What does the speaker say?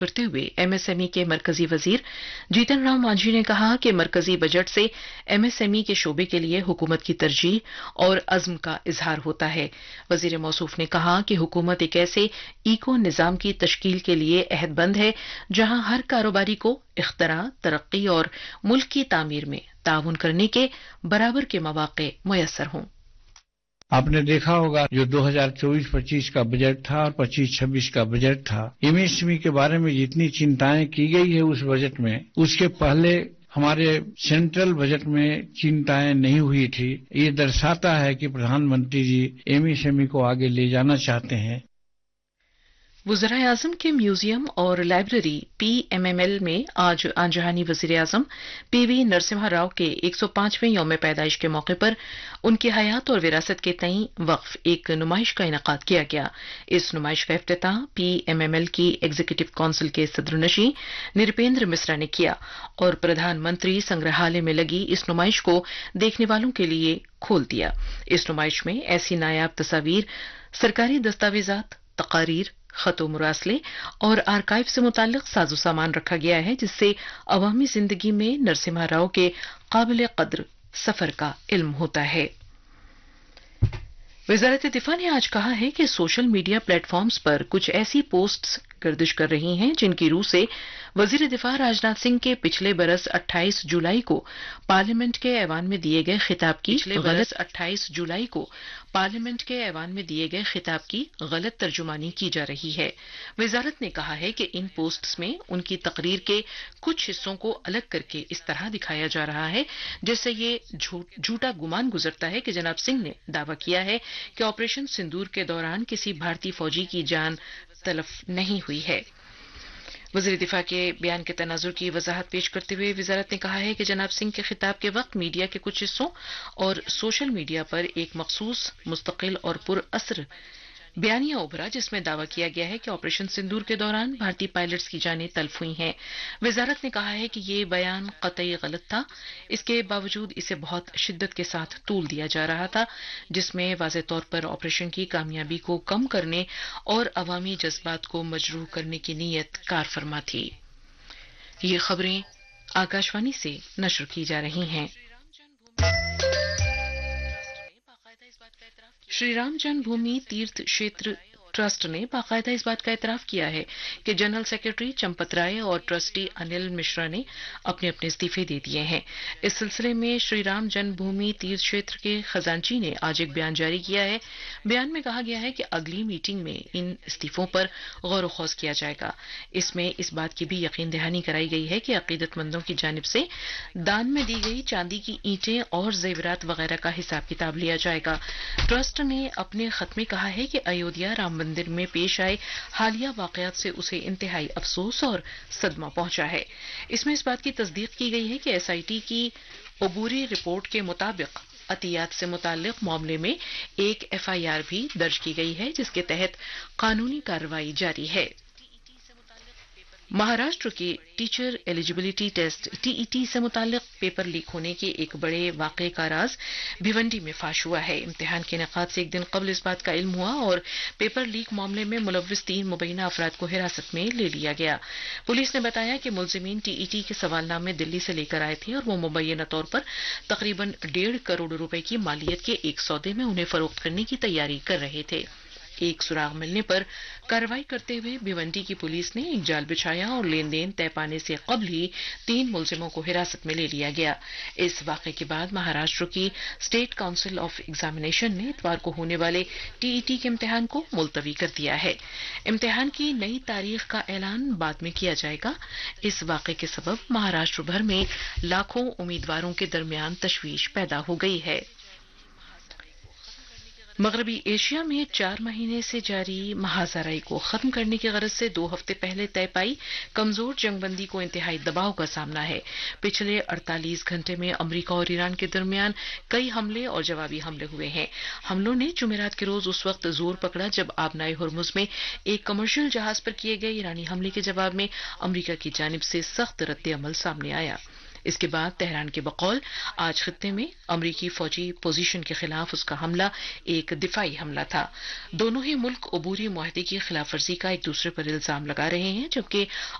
करते हुए एमएसएमई के मरकजी वजीर जीतन राम मांझी ने कहा कि मरकजी बजट से एमएसएमई के शोबे के लिए हुकूमत की तरजीह और अज़्म का इजहार होता है। वजीर मौसूफ ने कहा कि हुकूमत एक ऐसे इको निज़ाम की तश्कील के लिए अहदबंद है जहां हर कारोबारी को इख्तरा, तरक्की और मुल्क की तामीर में ताउन करने के बराबर के मौके मुयस्सर हों। आपने देखा होगा जो 2024-25 का बजट था और 25-26 का बजट था, एमएसएमई के बारे में जितनी चिंताएं की गई है उस बजट में, उसके पहले हमारे सेंट्रल बजट में चिंताएं नहीं हुई थी। ये दर्शाता है कि प्रधानमंत्री जी एमएसएमई को आगे ले जाना चाहते हैं। वज़ीर आज़म के म्यूजियम और लाइब्रेरी पीएमएमएल में आज आंजहानी वज़ीर आज़म पीवी नरसिम्हा राव के 105वें यौम पैदाइश के मौके पर उनकी हयात और विरासत के तईं वक्फ एक नुमाइश का इनेकाद किया गया। इस नुमाइश का इफ्तिताह पीएमएमएल की एग्जीक्यूटिव काउंसिल के सदरनशीं निरपेंद्र मिश्रा ने किया और प्रधानमंत्री संग्रहालय में लगी इस नुमाइश को देखने वालों के लिए खोल दिया। इस नुमाइश में ऐसी नायाब तस्वीर, सरकारी दस्तावेजात, तकारीर, खतो मुरासले और आर्काइव से मुताल्लिक साजो सामान रखा गया है जिससे अवामी जिंदगी में नरसिम्हा राव के काबिल कद्र सफर का इल्म होता है। वज़ारत दिफा ने आज कहा है कि सोशल मीडिया प्लेटफॉर्म्स पर कुछ ऐसी पोस्ट्स गर्दिश कर रही हैं जिनकी रूह से वजीर दिफा राजनाथ सिंह के पिछले बरस 28 जुलाई को पार्लियामेंट के ऐवान में दिए गए खिताब की गलत तर्जुमानी की जा रही है। वजारत ने कहा है कि इन पोस्ट्स में उनकी तकरीर के कुछ हिस्सों को अलग करके इस तरह दिखाया जा रहा है जिससे ये झूठा गुमान गुजरता है कि जनाब सिंह ने दावा किया है कि ऑपरेशन सिंदूर के दौरान किसी भारतीय फौजी की जान तलफ नहीं हुई है। वज़ीर दिफा के बयान के तनाजुर की वजाहत पेश करते हुए वजारत ने कहा है कि जनाब सिंह के खिताब के वक्त मीडिया के कुछ हिस्सों और सोशल मीडिया पर एक मखसूस, मुस्तकिल और पुरअसर बयानिया उभरा जिसमें दावा किया गया है कि ऑपरेशन सिंदूर के दौरान भारतीय पायलट्स की जानें तल्फ हुई हैं। वजारत ने कहा है कि ये बयान कतई गलत था। इसके बावजूद इसे बहुत शिद्दत के साथ तूल दिया जा रहा था जिसमें वाज़ेह तौर पर ऑपरेशन की कामयाबी को कम करने और अवामी जज्बात को मजरूह करने की नीयत कार फरमा थी। ये खबरें आकाशवाणी से नशर की जा रही हैं। श्री राम जन्मभूमि तीर्थ क्षेत्र ट्रस्ट ने बाकायदा इस बात का एतराफ किया है कि जनरल सेक्रेटरी चंपत राय और ट्रस्टी अनिल मिश्रा ने अपने अपने इस्तीफे दे दिए हैं। इस सिलसिले में श्री राम जन्मभूमि तीर्थ क्षेत्र के खजांची ने आज एक बयान जारी किया है। बयान में कहा गया है कि अगली मीटिंग में इन इस्तीफों पर गौर खौज किया जाएगा। इसमें इस बात की भी यकीन दहानी कराई गई है कि अकीदतमंदों की जानिब से दान में दी गई चांदी की ईंटें और जेवरात वगैरह का हिसाब किताब लिया जाएगा। ट्रस्ट ने अपने खत में कहा है कि अयोध्या राम मंदिर में पेश आए हालिया वाकयात से उसे इंतहाई अफसोस और सदमा पहुंचा है। इसमें इस बात की तस्दीक की गई है कि एसआईटी की अबूरी रिपोर्ट के मुताबिक अतियात से मुताल्लिक मामले में एक एफआईआर भी दर्ज की गई है जिसके तहत कानूनी कार्रवाई जारी है। महाराष्ट्र के टीचर एलिजिबिलिटी टेस्ट टीईटी से मुताल्लिक पेपर लीक होने के एक बड़े वाक़े का राज भिवंडी में फाश हुआ है। इम्तिहान के इनेकाद से एक दिन कबल इस बात का इल्म हुआ और पेपर लीक मामले में मुलव्विस 3 मुबैना अफराद को हिरासत में ले लिया गया। पुलिस ने बताया कि मुलजिमीन टीईटी के सवालनामे दिल्ली से लेकर आए थे और वो मुबैना तौर पर तकरीबन 1.5 करोड़ रुपए की मालियत के एक सौदे में उन्हें फरोख्त करने की तैयारी कर रहे थे। एक सुराग मिलने पर कार्रवाई करते हुए भिवंडी की पुलिस ने एक जाल बिछाया और लेन देन तय पाने से कबल ही 3 मुलजिमों को हिरासत में ले लिया गया। इस वाक़े के बाद महाराष्ट्र की स्टेट काउंसिल ऑफ एग्जामिनेशन ने इतवार को होने वाले टीईटी के इम्तिहान को मुलतवी कर दिया है। इम्तिहान की नई तारीख का ऐलान बाद में किया जाएगा। इस वाक़े के सबब महाराष्ट्र भर में लाखों उम्मीदवारों के दरमियान तशवीश पैदा हो गई है। मगरबी एशिया में 4 महीने से जारी महाजराई को खत्म करने की गरज से 2 हफ्ते पहले तय पाई कमजोर जंगबंदी को इंतहाई दबाव का सामना है। पिछले 48 घंटे में अमेरिका और ईरान के दरमियान कई हमले और जवाबी हमले हुए हैं। हमलों ने जुमेरात के रोज उस वक्त जोर पकड़ा जब आबनाए हुर्मुज में एक कमर्शियल जहाज पर किए गए ईरानी हमले के जवाब में अमेरिका की जानिब से सख्त रद्द अमल सामने आया। इसके बाद तेहरान के बकौल आज खत्ते में अमरीकी फौजी पोजीशन के खिलाफ उसका हमला एक दिफाई हमला था। दोनों ही मुल्क अबूरी मुआहदे की खिलाफ वर्जी का एक दूसरे पर इल्जाम लगा रहे हैं, जबकि